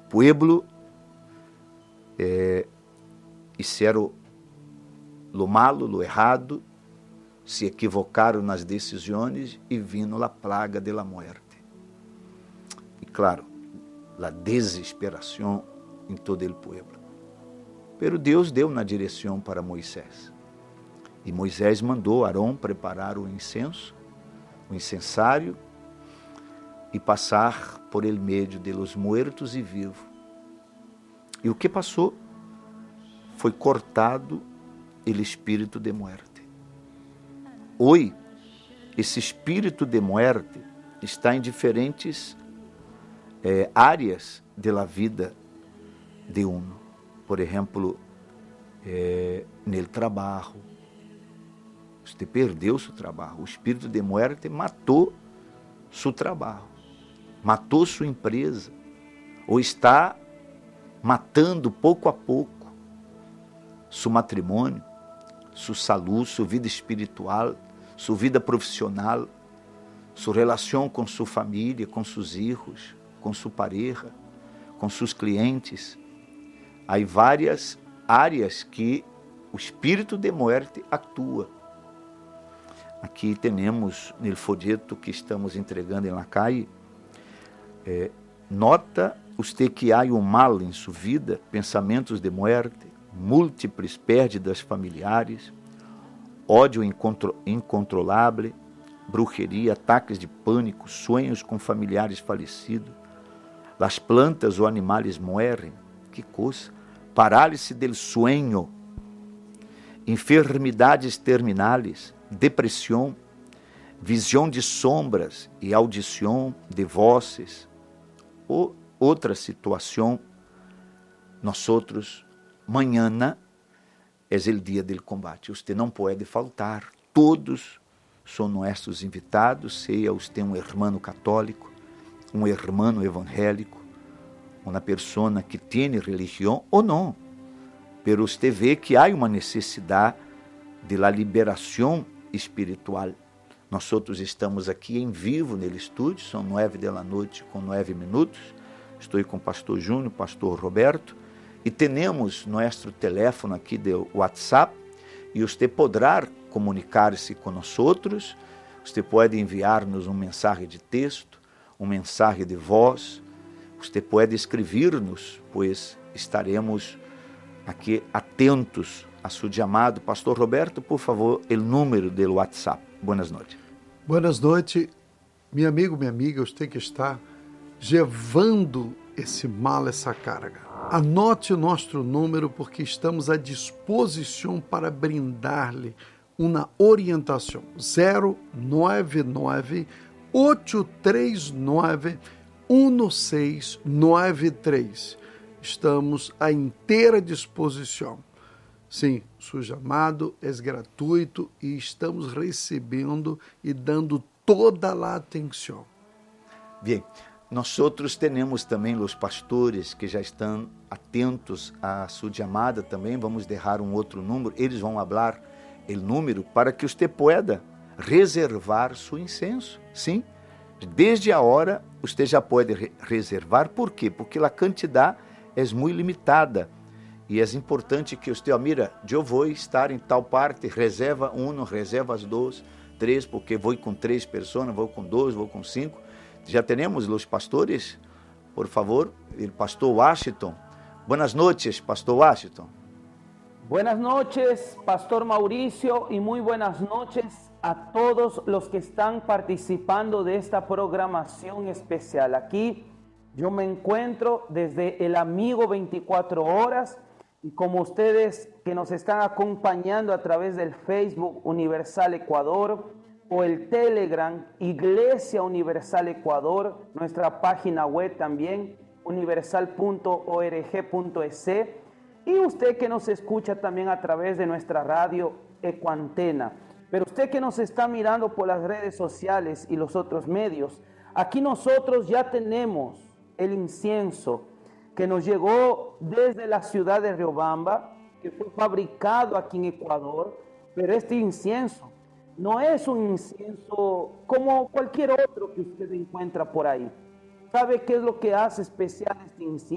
pueblo hicieron lo malo, lo errado, se equivocaram nas decisões e vino a plaga de la muerte. E claro, a desesperação em todo o pueblo. Pero Deus deu na direção para Moisés. E Moisés mandou Arão preparar o incenso, o incensário, e passar por el meio de los muertos e vivos. E o que passou? Foi cortado o espírito de muerte. Hoje, esse espírito de muerte está em diferentes áreas da vida de uno. Por exemplo, no trabalho. Você perdeu seu trabalho. O espírito de muerte matou seu trabalho, matou sua empresa, ou está matando pouco a pouco seu matrimônio, sua saúde, sua vida espiritual, sua vida profissional, sua relação com sua família, com seus filhos, com sua pareja, com seus clientes. Há várias áreas que o espírito de muerte atua. Aqui temos no folheto que estamos entregando em la calle, nota usted que há um mal em sua vida, pensamentos de muerte, múltiplas perdas familiares, ódio incontrolável, bruxeria, ataques de pânico, sonhos com familiares falecidos, as plantas ou animais morrem, que coisa, parálise del sueño, enfermidades terminais, depressão, visão de sombras e audição de vozes, ou outra situação, nós outros, mañana é o dia do combate. Você não pode faltar. Todos são nossos invitados, seja você um irmão católico, um irmão evangélico, uma pessoa que tem religião ou não. Pero você vê que há uma necessidade de la liberação espiritual. Nós outros estamos aqui em vivo no estúdio, são 9 com 9 minutos. Estou com o pastor Júnior, pastor Roberto, e temos nosso telefone aqui do WhatsApp, e você poderá comunicar-se com nós outros. Você pode enviar-nos mensagem de texto, mensagem de voz. Você pode escrever-nos, pois estaremos aqui atentos a seu chamado. Pastor Roberto, por favor, o número do WhatsApp. Boas noites. Boas noites, meu amigo, minha amiga. Você que está levando esse mal, essa carga. Anote o nosso número, porque estamos à disposição para brindar-lhe uma orientação. 099-839-1693. Estamos à inteira disposição. Sim, seu chamado é gratuito e estamos recebendo e dando toda a atenção. Bem, nós outros temos também os pastores que já estão atentos à sua chamada também. Vamos deixar outro número, eles vão falar o número para que você possa reservar seu incenso. Sim, desde a hora você já pode reservar. Por quê? Porque a quantidade é muito limitada. E é importante que você, mira, eu vou estar em tal parte, reserva 1, reserva as 2, 3, porque vou com 3 pessoas, vou com 2, vou com 5. Já temos os pastores, por favor, o pastor Washington. Buenas noches, pastor Washington. Buenas noches, pastor Mauricio, y muy buenas noches a todos los que están participando de esta programación especial. Aquí yo me encuentro desde el Amigo 24 Horas, y como ustedes que nos están acompañando a través del Facebook Universal Ecuador o el Telegram Iglesia Universal Ecuador, nuestra página web también universal.org.es, y usted que nos escucha también a través de nuestra radio Ecuantena. Pero usted que nos está mirando por las redes sociales y los otros medios, aquí nosotros ya tenemos el incienso que nos llegó desde la ciudad de Riobamba, que fue fabricado aquí en Ecuador, pero este incienso no es un incienso como cualquier otro que usted encuentra por ahí. ¿Sabe qué es lo que hace especial este incienso?